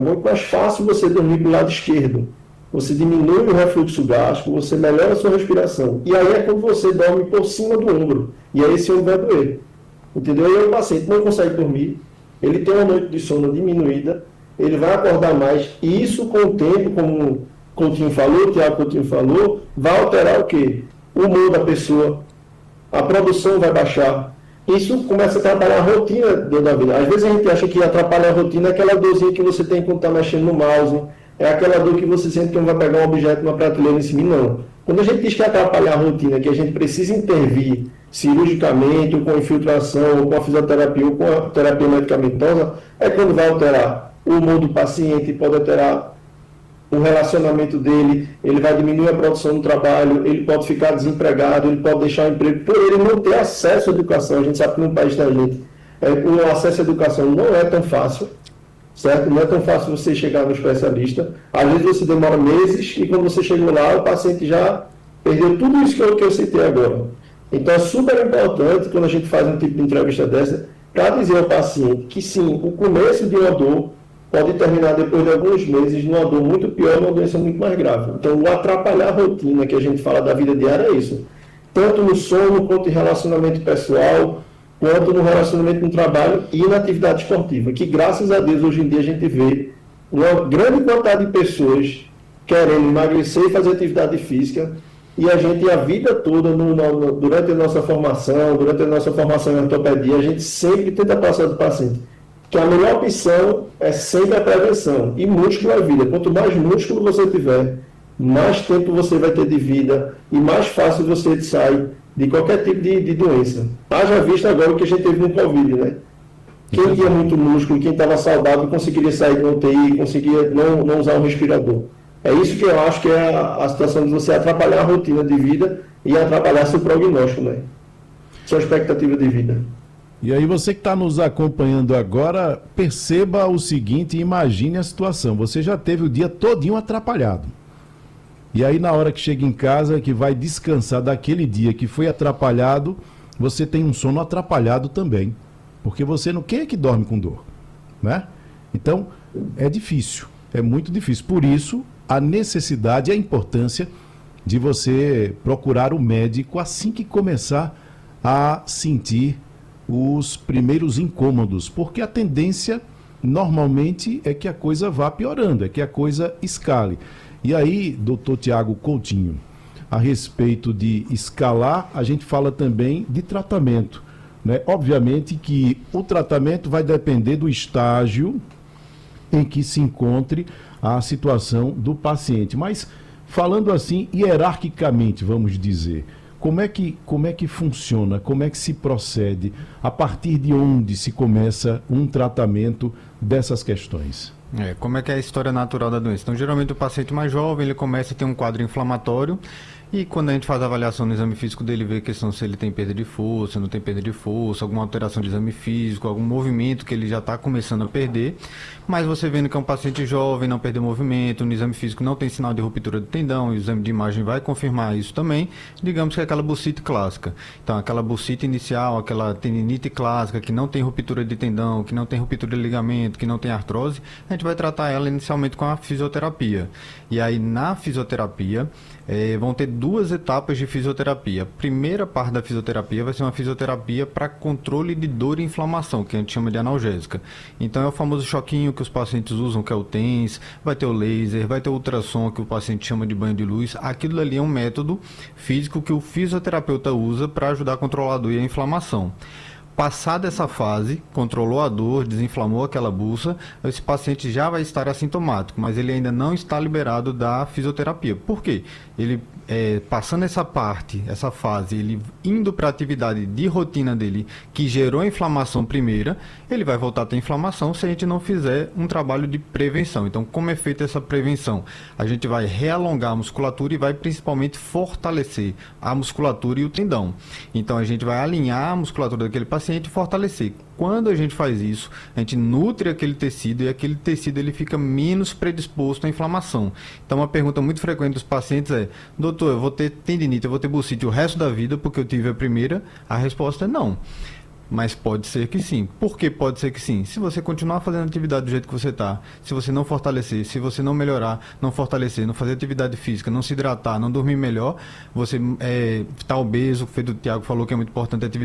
muito mais fácil você dormir para o lado esquerdo. Você diminui o refluxo gástrico, você melhora a sua respiração. E aí é quando você dorme por cima do ombro. E aí esse ombro vai doer. Entendeu? E aí o paciente não consegue dormir, ele tem uma noite de sono diminuída, ele vai acordar mais. E isso com o tempo, como o Coutinho falou, o Tiago Coutinho falou, vai alterar o quê? O humor da pessoa, a produção vai baixar. Isso começa a atrapalhar a rotina da vida. Às vezes a gente acha que atrapalha a rotina é aquela dorzinha que você tem quando está mexendo no mouse, é aquela dor que você sente que não vai pegar um objeto numa prateleira em cima, não. Quando a gente diz que atrapalha a rotina, que a gente precisa intervir cirurgicamente, ou com infiltração, ou com a fisioterapia, ou com a terapia medicamentosa, é quando vai alterar o humor do paciente, pode alterar o relacionamento dele, ele vai diminuir a produção do trabalho, ele pode ficar desempregado, ele pode deixar o emprego, por ele não ter acesso à educação. A gente sabe que no país da gente, o acesso à educação não é tão fácil, certo? Não é tão fácil você chegar no especialista. Às vezes você demora meses e quando você chegou lá, o paciente já perdeu tudo isso que eu citei agora. Então é super importante quando a gente faz um tipo de entrevista dessa, para dizer ao paciente que sim, o começo de uma dor pode terminar depois de alguns meses numa dor muito pior, numa doença muito mais grave. Então o atrapalhar a rotina que a gente fala da vida diária é isso. Tanto no sono, quanto em relacionamento pessoal, quanto no relacionamento no trabalho e na atividade esportiva, que graças a Deus hoje em dia a gente vê uma grande quantidade de pessoas querendo emagrecer e fazer atividade física, e a gente a vida toda, durante a nossa formação em ortopedia, a gente sempre tenta passar do paciente que a melhor opção é sempre a prevenção, e músculo é vida. Quanto mais músculo você tiver, mais tempo você vai ter de vida e mais fácil você sai de qualquer tipo de doença. Haja visto agora o que a gente teve no Covid, né? Quem tinha muito músculo, quem estava saudável, conseguiria sair do UTI, conseguia não usar o respirador. É isso que eu acho que é a situação de você atrapalhar a rotina de vida e atrapalhar seu prognóstico, né? Sua expectativa de vida. E aí você que está nos acompanhando agora, perceba o seguinte, imagine a situação. Você já teve o dia todinho atrapalhado. E aí na hora que chega em casa, que vai descansar daquele dia que foi atrapalhado, você tem um sono atrapalhado também. Porque você não... Quem é que dorme com dor? Né? Então, é difícil. É muito difícil. Por isso, a necessidade e a importância de você procurar o médico assim que começar a sentir os primeiros incômodos, porque a tendência normalmente é que a coisa vá piorando, é que a coisa escale. E aí, doutor Tiago Coutinho, a respeito de escalar, a gente fala também de tratamento, né? Obviamente que o tratamento vai depender do estágio em que se encontre a situação do paciente, mas falando assim, hierarquicamente, vamos dizer, como é que funciona? Como é que se procede? A partir de onde se começa um tratamento dessas questões? Como é que é a história natural da doença? Então, geralmente o paciente mais jovem, ele começa a ter um quadro inflamatório e quando a gente faz a avaliação no exame físico dele, vê a questão se ele tem perda de força, não tem perda de força, alguma alteração de exame físico, algum movimento que ele já está começando a perder. Mas você vendo que é um paciente jovem, não perdeu movimento, no exame físico não tem sinal de ruptura do tendão, e o exame de imagem vai confirmar isso também, digamos que é aquela bursite clássica. Então, aquela bursite inicial, aquela tendinite clássica, que não tem ruptura de tendão, que não tem ruptura de ligamento, que não tem artrose, a gente vai tratar ela inicialmente com a fisioterapia. E aí, na fisioterapia, vão ter duas etapas de fisioterapia. A primeira parte da fisioterapia vai ser uma fisioterapia para controle de dor e inflamação, que a gente chama de analgésica. Então, é o famoso choquinho que os pacientes usam, que é o TENS, vai ter o laser, vai ter o ultrassom, que o paciente chama de banho de luz. Aquilo ali é um método físico que o fisioterapeuta usa para ajudar a controlar a dor e a inflamação. Passada essa fase, controlou a dor, desinflamou aquela bucha, esse paciente já vai estar assintomático, mas ele ainda não está liberado da fisioterapia. Por quê? Ele, passando essa fase, ele indo para a atividade de rotina dele, que gerou a inflamação primeira, ele vai voltar a ter inflamação se a gente não fizer um trabalho de prevenção. Então, como é feita essa prevenção? A gente vai realongar a musculatura e vai principalmente fortalecer a musculatura e o tendão. Então, a gente vai alinhar a musculatura daquele paciente e fortalecer. Quando a gente faz isso, a gente nutre aquele tecido e aquele tecido ele fica menos predisposto à inflamação. Então, uma pergunta muito frequente dos pacientes é: doutor, eu vou ter tendinite, eu vou ter bursite o resto da vida porque eu tive a primeira? A resposta é não. Mas pode ser que sim. Por que pode ser que sim? Se você continuar fazendo atividade do jeito que você está, se você não fortalecer, se você não melhorar, não fortalecer, não fazer atividade física, não se hidratar, não dormir melhor, você está obeso, o que o Thiago falou que é muito importante, a atividade